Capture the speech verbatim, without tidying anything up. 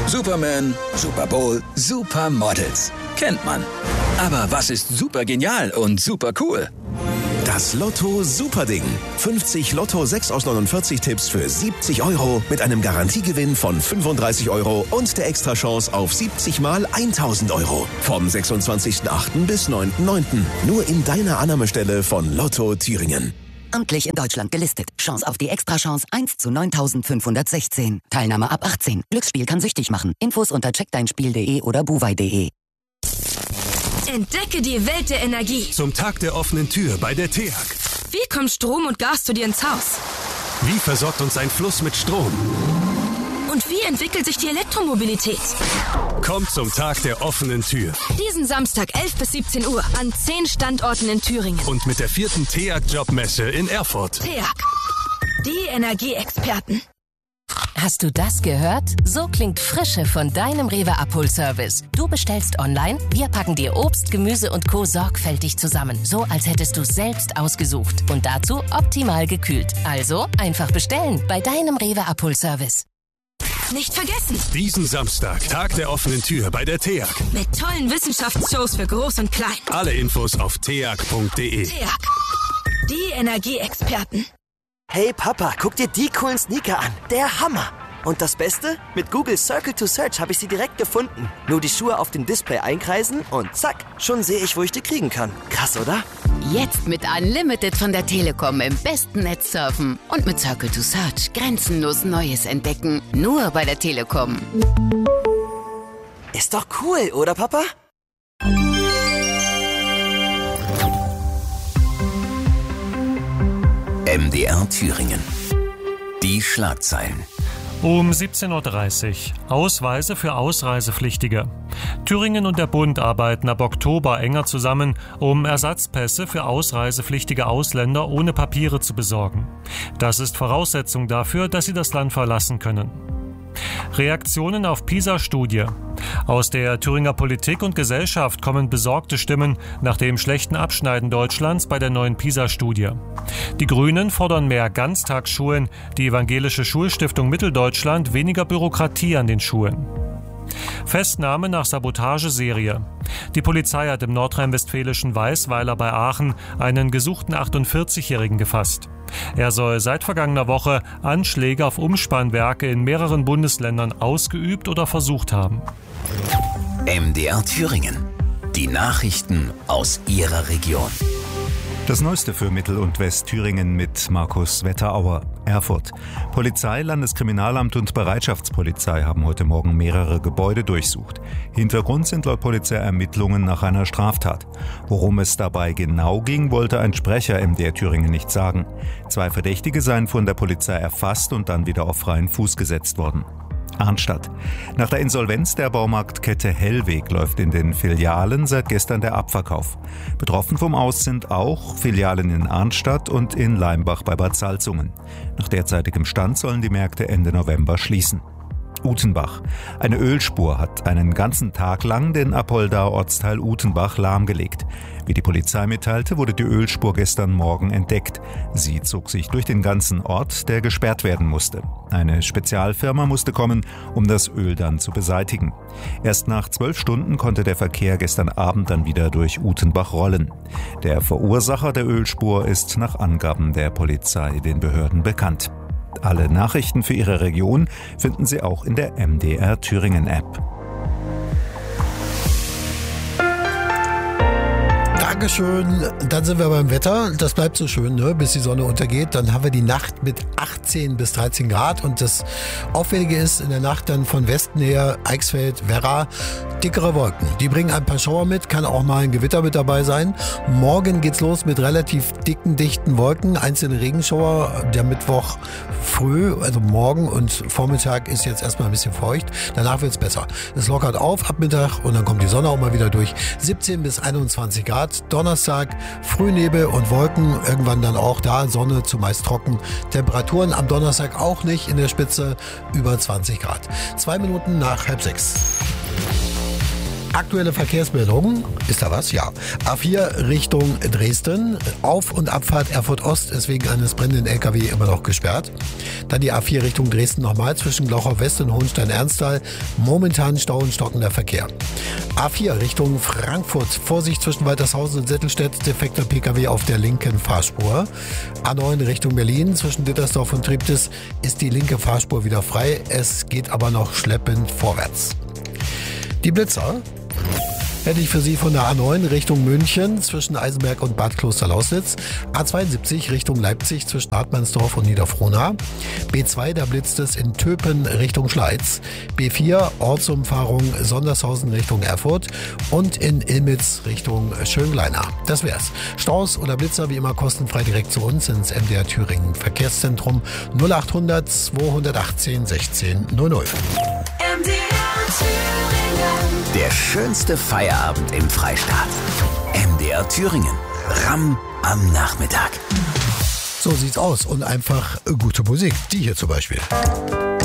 Superman, Super Bowl, Supermodels. Kennt man. Aber was ist super genial und super cool? Das Lotto Superding. fünfzig Lotto sechs aus neunundvierzig Tipps für siebzig Euro mit einem Garantiegewinn von fünfunddreißig Euro und der Extrachance auf siebzig mal tausend Euro. Vom sechsundzwanzigsten achten bis neunten neunten Nur in deiner Annahmestelle von Lotto Thüringen. Amtlich in Deutschland gelistet. Chance auf die Extrachance eins zu neuntausendfünfhundertsechzehn. Teilnahme ab achtzehn. Glücksspiel kann süchtig machen. Infos unter check dein spiel punkt de oder buwei punkt de. Entdecke die Welt der Energie. Zum Tag der offenen Tür bei der T E A G. Wie kommt Strom und Gas zu dir ins Haus? Wie versorgt uns ein Fluss mit Strom? Und wie entwickelt sich die Elektromobilität? Kommt zum Tag der offenen Tür. Diesen Samstag elf bis siebzehn Uhr an zehn Standorten in Thüringen. Und mit der vierten T E A G-Jobmesse in Erfurt. T E A G. Die Energieexperten. Hast du das gehört? So klingt Frische von deinem Rewe Abholservice. Du bestellst online, wir packen dir Obst, Gemüse und Co. sorgfältig zusammen. So, als hättest du es selbst ausgesucht. Und dazu optimal gekühlt. Also einfach bestellen bei deinem Rewe Abholservice. Nicht vergessen! Diesen Samstag, Tag der offenen Tür bei der T E A G. Mit tollen Wissenschaftsshows für Groß und Klein. Alle Infos auf t e a g punkt de. T E A G. Die Energieexperten. Hey Papa, guck dir die coolen Sneaker an. Der Hammer. Und das Beste? Mit Google Circle to Search habe ich sie direkt gefunden. Nur die Schuhe auf dem Display einkreisen und zack, schon sehe ich, wo ich die kriegen kann. Krass, oder? Jetzt mit Unlimited von der Telekom im besten Netz surfen. Und mit Circle to Search grenzenlos Neues entdecken. Nur bei der Telekom. Ist doch cool, oder Papa? M D R Thüringen. Die Schlagzeilen. Um siebzehn Uhr dreißig. Ausweise für Ausreisepflichtige. Thüringen und der Bund arbeiten ab Oktober enger zusammen, um Ersatzpässe für ausreisepflichtige Ausländer ohne Papiere zu besorgen. Das ist Voraussetzung dafür, dass sie das Land verlassen können. Reaktionen auf PISA-Studie. Aus der Thüringer Politik und Gesellschaft kommen besorgte Stimmen nach dem schlechten Abschneiden Deutschlands bei der neuen PISA-Studie. Die Grünen fordern mehr Ganztagsschulen, die Evangelische Schulstiftung Mitteldeutschland weniger Bürokratie an den Schulen. Festnahme nach Sabotageserie. Die Polizei hat im nordrhein-westfälischen Weißweiler bei Aachen einen gesuchten achtundvierzigjährigen gefasst. Er soll seit vergangener Woche Anschläge auf Umspannwerke in mehreren Bundesländern ausgeübt oder versucht haben. M D R Thüringen. Die Nachrichten aus Ihrer Region. Das Neueste für Mittel- und Westthüringen mit Markus Wetterauer. Erfurt. Polizei, Landeskriminalamt und Bereitschaftspolizei haben heute Morgen mehrere Gebäude durchsucht. Hintergrund sind laut Polizei Ermittlungen nach einer Straftat. Worum es dabei genau ging, wollte ein Sprecher M D R Thüringen nicht sagen. Zwei Verdächtige seien von der Polizei erfasst und dann wieder auf freien Fuß gesetzt worden. Arnstadt. Nach der Insolvenz der Baumarktkette Hellweg läuft in den Filialen seit gestern der Abverkauf. Betroffen vom Aus sind auch Filialen in Arnstadt und in Leimbach bei Bad Salzungen. Nach derzeitigem Stand sollen die Märkte Ende November schließen. Utenbach. Eine Ölspur hat einen ganzen Tag lang den Apoldaer Ortsteil Utenbach lahmgelegt. Wie die Polizei mitteilte, wurde die Ölspur gestern Morgen entdeckt. Sie zog sich durch den ganzen Ort, der gesperrt werden musste. Eine Spezialfirma musste kommen, um das Öl dann zu beseitigen. Erst nach zwölf Stunden konnte der Verkehr gestern Abend dann wieder durch Utenbach rollen. Der Verursacher der Ölspur ist nach Angaben der Polizei den Behörden bekannt. Alle Nachrichten für Ihre Region finden Sie auch in der M D R Thüringen App. Dankeschön. Dann sind wir beim Wetter. Das bleibt so schön, ne? Bis die Sonne untergeht. Dann haben wir die Nacht mit achtzehn bis dreizehn Grad. Und das Auffällige ist, in der Nacht dann von Westen her, Eichsfeld, Werra, dickere Wolken. Die bringen ein paar Schauer mit, kann auch mal ein Gewitter mit dabei sein. Morgen geht's los mit relativ dicken, dichten Wolken. Einzelne Regenschauer. Der Mittwoch früh, also morgen und Vormittag ist jetzt erstmal ein bisschen feucht. Danach wird's besser. Es lockert auf ab Mittag und dann kommt die Sonne auch mal wieder durch. siebzehn bis einundzwanzig Grad. Donnerstag Frühnebel und Wolken, irgendwann dann auch da, Sonne zumeist trocken. Temperaturen am Donnerstag auch nicht in der Spitze, über zwanzig Grad. Zwei Minuten nach halb sechs. Aktuelle Verkehrsmeldung, ist da was? Ja. A vier Richtung Dresden, Auf- und Abfahrt Erfurt Ost ist wegen eines brennenden L K W immer noch gesperrt. Dann die A vier Richtung Dresden nochmal zwischen Glauchau West und Hohenstein-Ernsthal, momentan Stau und stockender Verkehr. A vier Richtung Frankfurt, Vorsicht zwischen Waltershausen und Settelstedt, defekter P K W auf der linken Fahrspur. A neun Richtung Berlin, zwischen Dittersdorf und Treptow ist die linke Fahrspur wieder frei, es geht aber noch schleppend vorwärts. Die Blitzer hätte ich für Sie von der A neun Richtung München zwischen Eisenberg und Bad Klosterlausnitz, A zweiundsiebzig Richtung Leipzig zwischen Hartmannsdorf und Niederfrohna, B zwei, da blitzt es in Töpen Richtung Schleiz, B vier Ortsumfahrung Sondershausen Richtung Erfurt und in Illmitz Richtung Schöngleiner. Das wär's. Staus oder Blitzer wie immer kostenfrei direkt zu uns ins M D R Thüringen Verkehrszentrum null achthundert zweihundertachtzehn sechzehn null null. M D R Thüringen. Der schönste Feierabend im Freistaat. M D R Thüringen. Ramm am Nachmittag. So sieht's aus und einfach gute Musik. Die hier zum Beispiel.